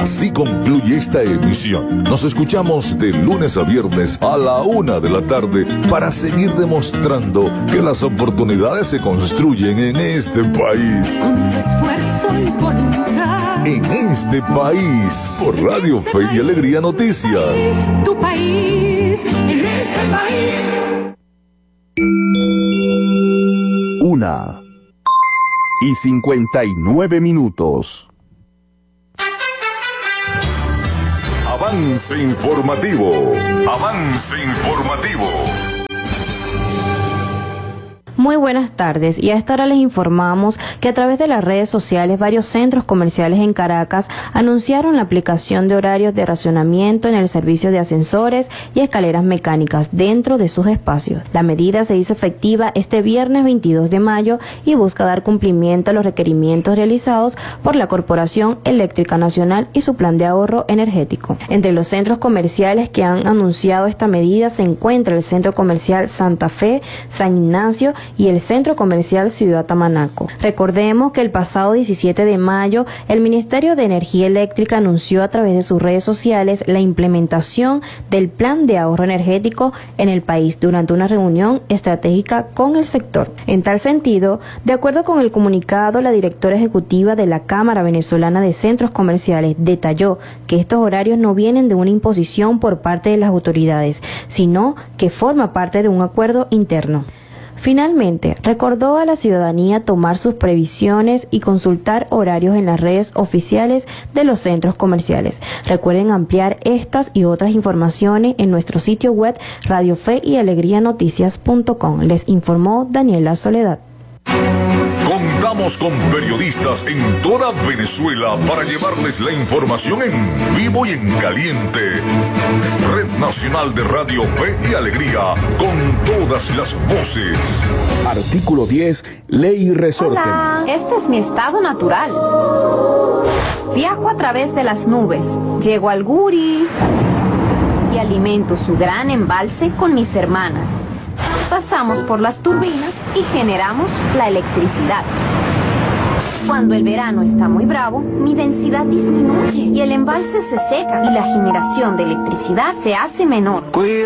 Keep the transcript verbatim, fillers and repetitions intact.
Así concluye esta emisión. Nos escuchamos de lunes a viernes a la una de la tarde para seguir demostrando que las oportunidades se construyen en este país. Con tu esfuerzo y voluntad. En este país, por Radio Fe y Alegría Noticias. Es tu país, en este país. Una y cincuenta y nueve minutos. Avance informativo. Avance informativo. Muy buenas tardes, y a esta hora les informamos que a través de las redes sociales varios centros comerciales en Caracas anunciaron la aplicación de horarios de racionamiento en el servicio de ascensores y escaleras mecánicas dentro de sus espacios. La medida se hizo efectiva este viernes veintidós de mayo y busca dar cumplimiento a los requerimientos realizados por la Corporación Eléctrica Nacional y su plan de ahorro energético. Entre los centros comerciales que han anunciado esta medida se encuentra el Centro Comercial Santa Fe, San Ignacio y el Centro Comercial Ciudad Tamanaco. Recordemos que el pasado diecisiete de mayo el Ministerio de Energía Eléctrica anunció a través de sus redes sociales la implementación del plan de ahorro energético en el país durante una reunión estratégica con el sector. En tal sentido, de acuerdo con el comunicado, la directora ejecutiva de la Cámara Venezolana de Centros Comerciales detalló que estos horarios no vienen de una imposición por parte de las autoridades, sino que forma parte de un acuerdo interno. Finalmente, recordó a la ciudadanía tomar sus previsiones y consultar horarios en las redes oficiales de los centros comerciales. Recuerden ampliar estas y otras informaciones en nuestro sitio web radio fe y alegría noticias punto com. Les informó Daniela Soledad. Contamos con periodistas en toda Venezuela para llevarles la información en vivo y en caliente. Red Nacional de Radio Fe y Alegría, con todas las voces. Artículo diez, Ley Resorte. Hola, este es mi estado natural. Viajo a través de las nubes, llego al Guri y alimento su gran embalse con mis hermanas. Pasamos por las turbinas y generamos la electricidad. Cuando el verano está muy bravo, mi densidad disminuye y el embalse se seca y la generación de electricidad se hace menor.